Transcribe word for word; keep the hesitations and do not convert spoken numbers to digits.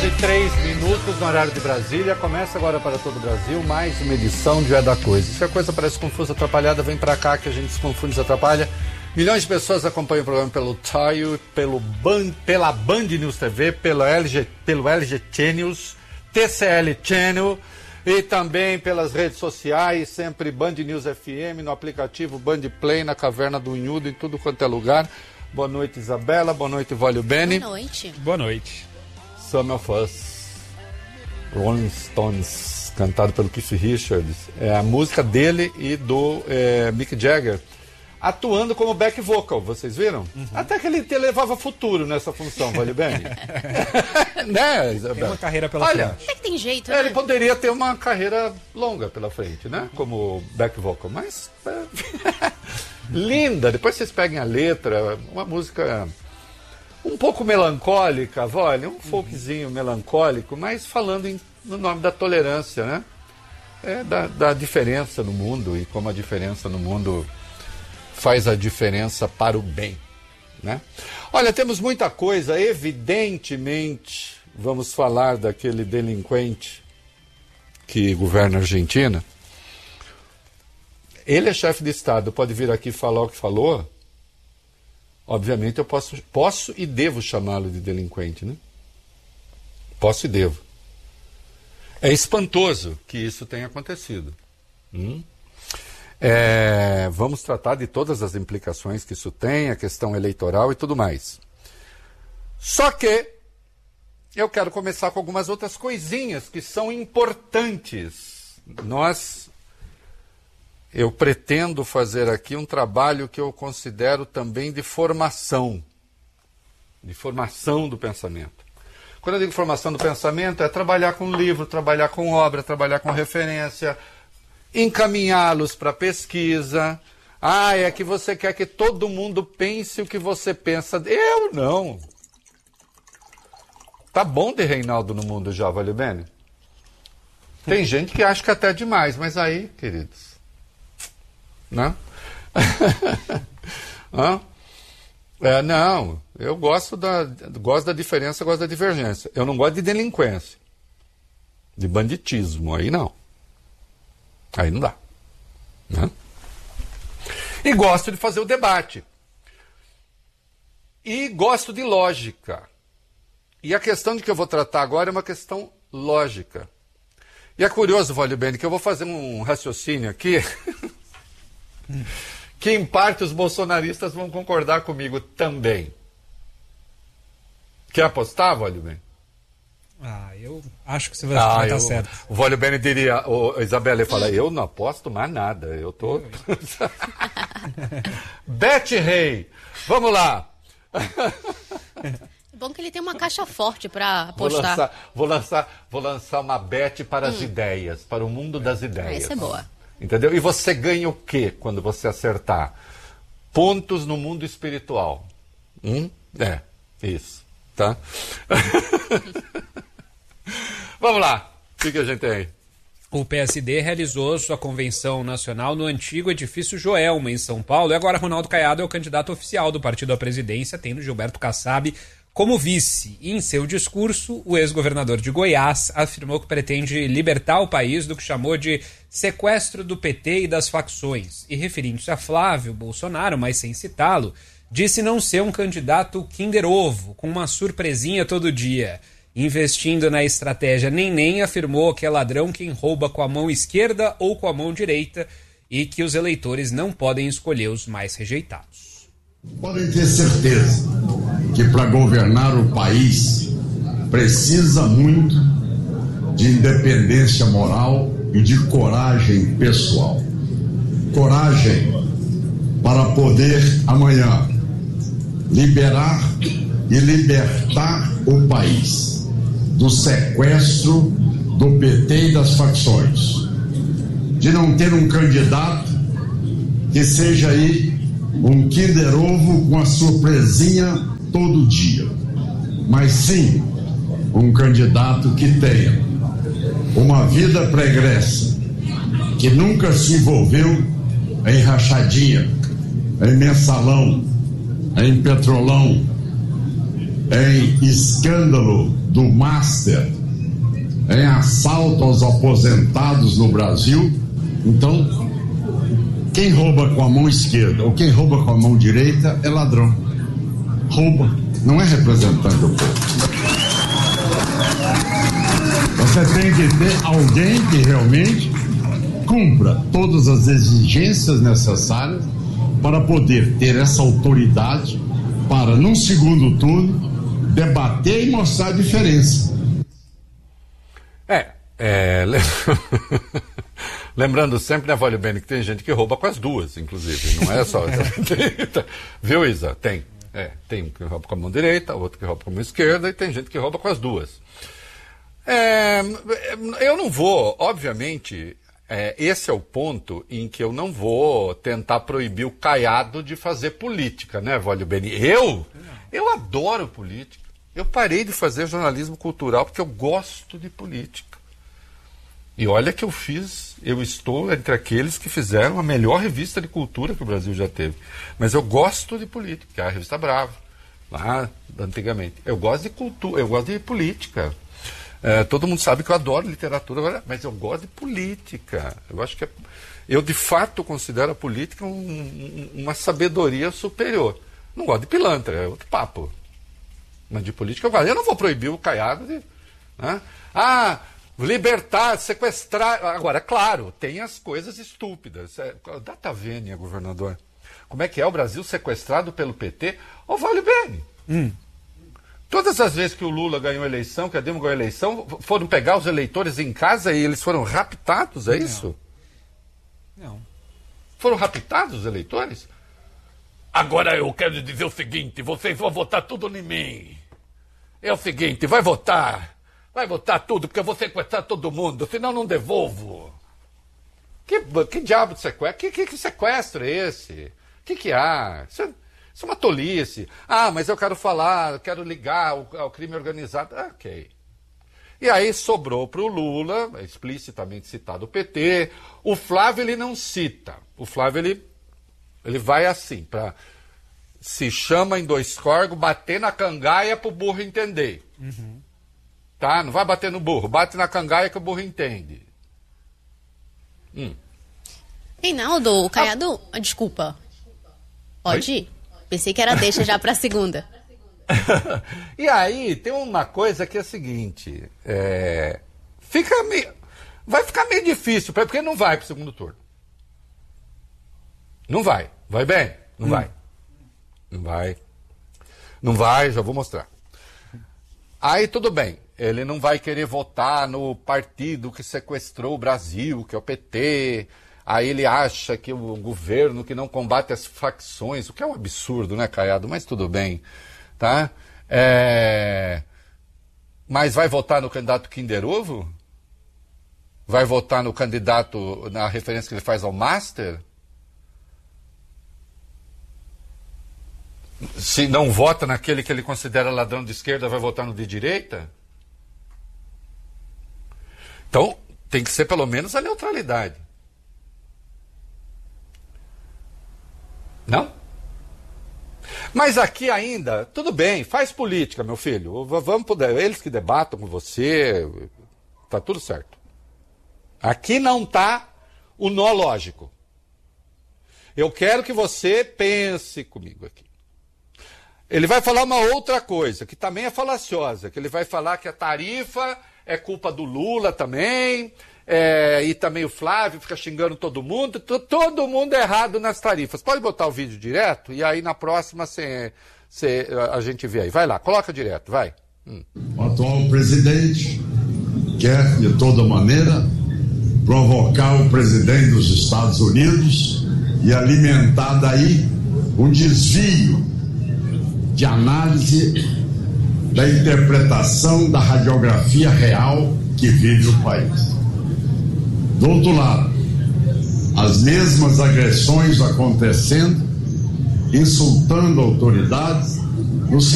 e três minutos no horário de Brasília. Começa agora para todo o Brasil mais uma edição de É da Coisa. Se a coisa parece confusa, atrapalhada, vem pra cá que a gente se confunde e se atrapalha. Milhões de pessoas acompanham o programa pelo Taio, pelo Band, pela Band News T V, pelo L G, pelo L G Channels, T C L Channel e também pelas redes sociais, sempre Band News F M, no aplicativo Band Play, na Caverna do Unhudo, em tudo quanto é lugar. Boa noite, Isabela. Boa noite, Vólio Bene. Boa noite. Boa noite. Some of Us, Rolling Stones, cantado pelo Keith Richards. É a música dele e do é, Mick Jagger, atuando como back vocal, vocês viram? Uhum. Até que ele te levava futuro nessa função, vale bem? Né, Isabel? Tem uma carreira pela Olha, frente. Até que tem jeito, é, né? ele poderia ter uma carreira longa pela frente, né? Como back vocal, mas... linda, depois vocês peguem a letra, uma música... um pouco melancólica, olha, um folkzinho melancólico, mas falando em, no nome da tolerância, né? É, da, da diferença no mundo e como a diferença no mundo faz a diferença para o bem, né? Olha, temos muita coisa, evidentemente, vamos falar daquele delinquente que governa a Argentina. Ele é chefe de Estado, pode vir aqui falar o que falou. Obviamente eu posso, posso e devo chamá-lo de delinquente, né? Posso e devo. É espantoso que isso tenha acontecido. Hum? É, vamos tratar de todas as implicações que isso tem, a questão eleitoral e tudo mais. Só que eu quero começar com algumas outras coisinhas que são importantes. Nós... Eu pretendo fazer aqui um trabalho que eu considero também de formação, de formação do pensamento. Quando eu digo formação do pensamento, é trabalhar com livro, trabalhar com obra, trabalhar com referência, encaminhá-los para pesquisa. Ah, é que você quer que todo mundo pense o que você pensa. Eu não. Tá bom de Reinaldo no mundo já, vale bem? Tem gente que acha que até é demais, mas aí, queridos... Não? é, não, eu gosto da, gosto da diferença, gosto da divergência. Eu não gosto de delinquência, de banditismo, aí não. Aí não dá. Né? E gosto de fazer o debate. E gosto de lógica. E a questão de que eu vou tratar agora é uma questão lógica. E é curioso, Vólio Bene, que eu vou fazer um raciocínio aqui... que em parte os bolsonaristas vão concordar comigo também. Quer apostar, Vólio Bene? Ah, eu acho que você vai ah, estar eu, certo. O Vólio Bene diria, o Isabela ia falar, eu não aposto mais nada, eu tô... Bete Rei, vamos lá. É bom que ele tem uma caixa forte para apostar. Vou lançar, vou lançar, vou lançar uma bet para as hum. ideias, para o mundo das ideias. Essa é boa. Entendeu? E você ganha o quê quando você acertar? Pontos no mundo espiritual. Hum? É, isso. Tá? Vamos lá. O que, que a gente tem aí? O P S D realizou sua convenção nacional no antigo edifício Joelma, em São Paulo. E agora Ronaldo Caiado é o candidato oficial do partido à presidência, tendo Gilberto Kassab como vice. E em seu discurso, o ex-governador de Goiás afirmou que pretende libertar o país do que chamou de sequestro do P T e das facções. E referindo-se a Flávio Bolsonaro, mas sem citá-lo, disse não ser um candidato Kinder Ovo, com uma surpresinha todo dia. Investindo na estratégia nem-nem, afirmou que é ladrão quem rouba com a mão esquerda ou com a mão direita e que os eleitores não podem escolher os mais rejeitados. Podem ter certeza que para governar o país precisa muito de independência moral e de coragem pessoal. Coragem para poder amanhã liberar e libertar o país do sequestro do P T e das facções, de não ter um candidato que seja aí um Kinder Ovo com a surpresinha todo dia, mas sim um candidato que tenha uma vida pregressa, que nunca se envolveu em rachadinha, em mensalão, em petrolão, em escândalo do Master, em assalto aos aposentados no Brasil. Então, quem rouba com a mão esquerda ou quem rouba com a mão direita é ladrão. Rouba, não é representante do povo. Você tem que ter alguém que realmente cumpra todas as exigências necessárias para poder ter essa autoridade para, num segundo turno, debater e mostrar a diferença. É, é... Lembrando sempre, né, Vale Bene, que tem gente que rouba com as duas, inclusive, não é só... Viu, Isa? Tem. É, tem um que rouba com a mão direita, outro que rouba com a mão esquerda, e tem gente que rouba com as duas. É, eu não vou, obviamente, é, esse é o ponto em que eu não vou tentar proibir o Caiado de fazer política, né, Vale Bene? Eu? Eu adoro política. Eu parei de fazer jornalismo cultural porque eu gosto de política. E olha que eu fiz, eu estou entre aqueles que fizeram a melhor revista de cultura que o Brasil já teve. Mas eu gosto de política, que é a revista Bravo, lá antigamente. Eu gosto de cultura, eu gosto de política. É, todo mundo sabe que eu adoro literatura, mas eu gosto de política. Eu acho que é, eu de fato considero a política um, um, uma sabedoria superior. Não gosto de pilantra, é outro papo. Mas de política eu gosto. Eu não vou proibir o Caiado de... Né? Ah... libertar, sequestrar. Agora, é claro, tem as coisas estúpidas. É, data vênia, governador. Como é que é o Brasil sequestrado pelo P T? Ô, Vale Bene. Hum. Todas as vezes que o Lula ganhou a eleição, que a Dilma ganhou a eleição, foram pegar os eleitores em casa e eles foram raptados, é isso? Não. Foram raptados os eleitores? Agora eu quero dizer o seguinte, vocês vão votar tudo em mim. É o seguinte, vai votar. Vai votar tudo, porque eu vou sequestrar todo mundo, senão não devolvo. Que, que diabo de sequestro? Que, que, que sequestro é esse? O que, que há? Isso é, isso é uma tolice. Ah, mas eu quero falar, eu quero ligar ao, ao crime organizado. Ah, ok. E aí sobrou para o Lula, explicitamente citado o P T. O Flávio, ele não cita. O Flávio, ele, ele vai assim, para se chama em dois corgos, bater na cangaia para o burro entender. Uhum. Tá? Não vai bater no burro, bate na cangaia que o burro entende. Hum. Reinaldo, o Caiado... Ah. Desculpa. Pode Oi? ir. Pensei que era deixa já pra segunda. E aí, tem uma coisa que é a seguinte. É... Fica meio... Vai ficar meio difícil, porque não vai pro segundo turno. Não vai. Vai bem? Não hum. vai. Não vai. Não vai, já vou mostrar. Aí, tudo bem. Ele não vai querer votar no partido que sequestrou o Brasil, que é o P T. Aí ele acha que o governo que não combate as facções, o que é um absurdo, né, Caiado? Mas tudo bem, tá? É... Mas vai votar no candidato Kinder Ovo? Vai votar no candidato, na referência que ele faz ao Master? Se não vota naquele que ele considera ladrão de esquerda, vai votar no de direita? Então, tem que ser pelo menos a neutralidade. Não? Mas aqui ainda, tudo bem, faz política, meu filho. Vamos poder, eles que debatam com você, tá tudo certo. Aqui não tá o nó lógico. Eu quero que você pense comigo aqui. Ele vai falar uma outra coisa, que também é falaciosa, que ele vai falar que a tarifa é culpa do Lula também, é, e também o Flávio fica xingando todo mundo, t- todo mundo errado nas tarifas. Pode botar o vídeo direto, e aí na próxima cê, cê, a gente vê aí. Vai lá, coloca direto, vai. Hum. O atual presidente quer, de toda maneira, provocar o presidente dos Estados Unidos e alimentar daí um desvio de análise da interpretação da radiografia real que vive o país. Do outro lado, as mesmas agressões acontecendo, insultando autoridades, no